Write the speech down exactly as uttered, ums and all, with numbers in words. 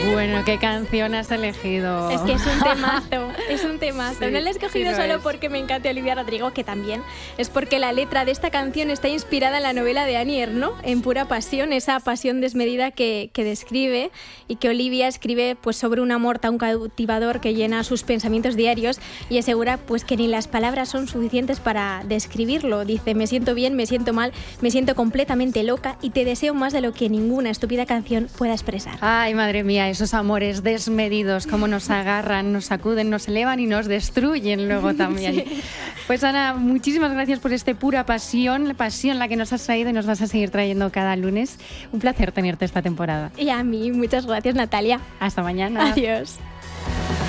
Bueno, ¿qué canción has elegido? Es que es un temazo, es un temazo. Sí, no la he escogido sí lo solo es. porque me encanta Olivia Rodrigo, que también, es porque la letra de esta canción está inspirada en la novela de Annie Ernaux, En pura pasión, esa pasión desmedida que, que describe y que Olivia escribe pues, sobre un amor tan cautivador que llena sus pensamientos diarios y asegura pues, que ni las palabras son suficientes para describirlo. Dice, me siento bien, me siento mal, me siento completamente loca y te deseo más de lo que ninguna estúpida canción pueda expresar. Ay, madre mía, esos amores desmedidos, cómo nos agarran, nos sacuden, nos elevan y nos destruyen luego también. Sí. Pues Ana, muchísimas gracias por este pura pasión, la pasión la que nos has traído y nos vas a seguir trayendo cada lunes. Un placer tenerte esta temporada. Y a mí, muchas gracias, Natalia. Hasta mañana. Adiós.